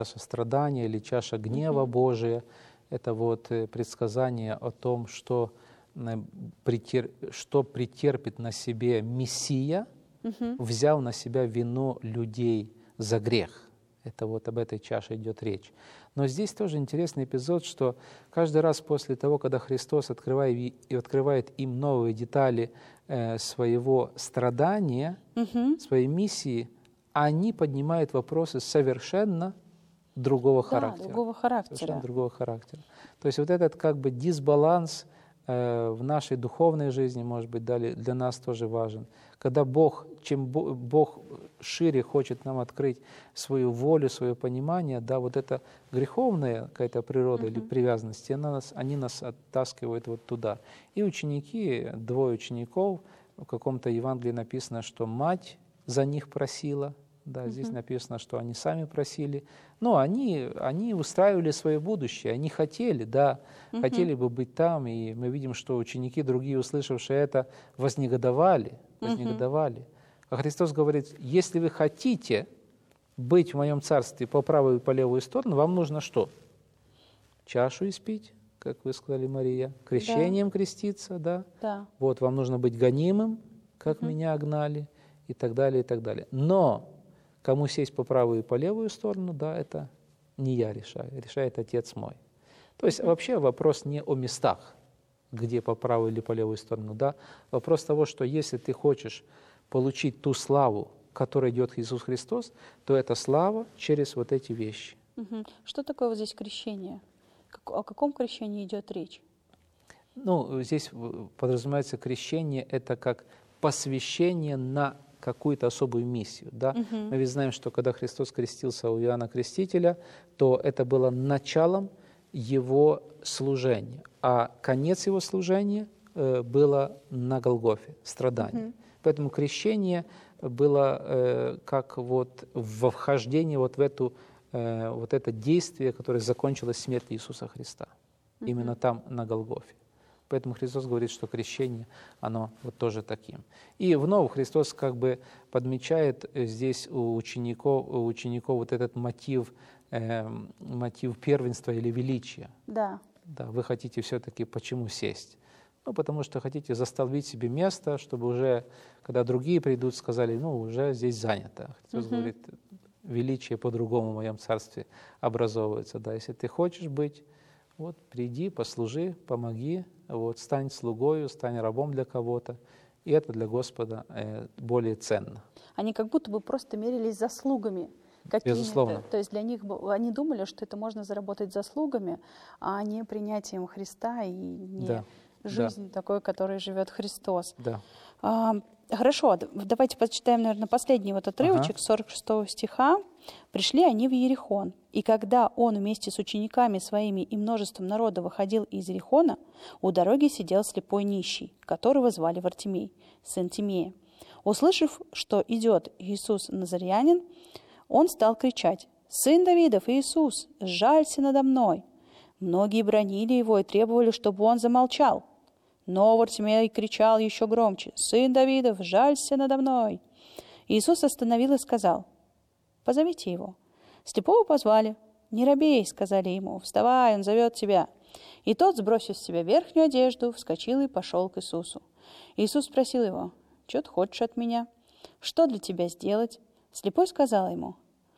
чаша страдания или чаша гнева Божия. Это вот предсказание о том, что претерпит на себе Мессия, взял на себя вину людей за грех. Это вот об этой чаше идет речь. Но здесь тоже интересный эпизод, что каждый раз после того, когда Христос открывает им новые детали своего страдания, своей миссии, они поднимают вопросы совершенно другого характера. Другого характера. Совершенно другого характера. То есть вот этот как бы дисбаланс в нашей духовной жизни, может быть, для нас тоже важен. Когда чем Бог шире хочет нам открыть свою волю, свое понимание, да, вот эта греховная какая-то природа или привязанность, они нас оттаскивают вот туда. И ученики, 2 учеников, в каком-то Евангелии написано, что мать за них просила, да, здесь написано, что они сами просили. Но они устраивали свое будущее, они хотели, да, хотели бы быть там. И мы видим, что ученики, другие, услышавшие это, вознегодовали. А Христос говорит, если вы хотите быть в моем царстве по правую и по левую сторону, вам нужно что? Чашу испить, как вы сказали, Мария, крещением креститься, да? Вот, вам нужно быть гонимым, как меня огнали, и так далее, и так далее. Но кому сесть по правую и по левую сторону, да, это не я решаю, решает Отец мой. То есть вообще вопрос не о местах, где по правую или по левую сторону, да, вопрос того, что если ты хочешь получить ту славу, которой идет Иисус Христос, то это слава через вот эти вещи. Что такое вот здесь крещение? О каком крещении идет речь? Ну, здесь подразумевается крещение, это как посвящение на какую-то особую миссию. Да? Мы ведь знаем, что когда Христос крестился у Иоанна Крестителя, то это было началом его служения, а конец его служения было на Голгофе, страдание. Поэтому крещение было как вот вхождение вот в вот это действие, которое закончилось смертью Иисуса Христа. Именно там, на Голгофе. Поэтому Христос говорит, что крещение, оно вот тоже таким. И вновь Христос как бы подмечает здесь у учеников вот этот мотив первенства или величия. Да. Да, вы хотите все-таки почему сесть? Ну, потому что хотите застолбить себе место, чтобы уже, когда другие придут, сказали, ну, уже здесь занято. Христос говорит, величие по-другому в моем царстве образовывается. Да, если ты хочешь быть, вот приди, послужи, помоги, вот, стань слугою, стань рабом для кого-то. И это для Господа более ценно. Они как будто бы просто мерились заслугами какими-то. Безусловно. То есть для них, они думали, что это можно заработать заслугами, а не принятием Христа и не жизнь такой, которой живет Христос. Да. Хорошо, давайте почитаем, наверное, последний вот отрывочек 46 стиха. «Пришли они в Иерихон, и когда он вместе с учениками своими и множеством народа выходил из Иерихона, у дороги сидел слепой нищий, которого звали Вартимей, сын Тимея. Услышав, что идет Иисус Назарянин, он стал кричать: «Сын Давидов, Иисус, сжалься надо мной!» Многие бранили его и требовали, чтобы он замолчал. Но Вартимей кричал еще громче: «Сын Давидов, жалься надо мной!» Иисус остановил и сказал: «Позовите его». Слепого позвали. «Не робей», — сказали ему, — «вставай, он зовет тебя». И тот, сбросив с себя верхнюю одежду, вскочил и пошел к Иисусу. Иисус спросил его: «Что ты хочешь от меня? Что для тебя сделать?» Слепой сказал ему: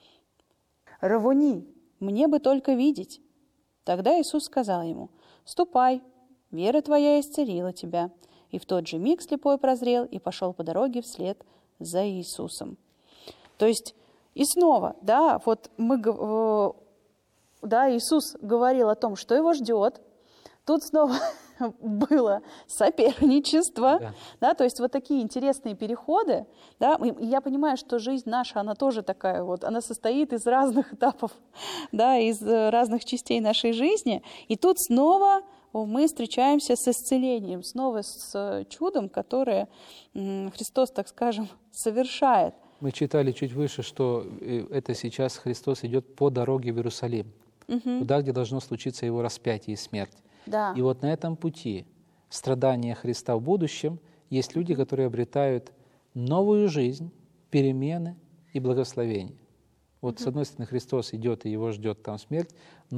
«Равуни, мне бы только видеть». Тогда Иисус сказал ему: «Ступай, вера твоя исцелила тебя». И в тот же миг слепой прозрел и пошел по дороге вслед за Иисусом. То есть, и снова, да, вот Иисус говорил о том, что его ждет. Тут снова было соперничество, да, то есть вот такие интересные переходы, да, и я понимаю, что жизнь наша, она тоже такая вот, она состоит из разных этапов, да, из разных частей нашей жизни, и тут снова мы встречаемся с исцелением, снова с чудом, которое Христос, так скажем, совершает. Мы читали чуть выше, что это сейчас Христос идет по дороге в Иерусалим, туда, где должно случиться его распятие и смерть. Да. И вот на этом пути страдания Христа в будущем есть люди, которые обретают новую жизнь, перемены и благословение. Вот с одной стороны Христос идет, и его ждет там смерть,